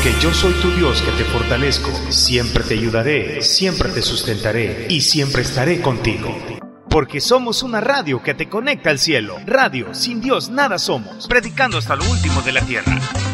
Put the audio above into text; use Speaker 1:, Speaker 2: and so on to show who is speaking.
Speaker 1: Porque yo soy tu Dios que te fortalezco, siempre te ayudaré, siempre te sustentaré y siempre estaré contigo. Porque somos una radio que te conecta al cielo. Radio, sin Dios nada somos. Predicando hasta lo último de la tierra.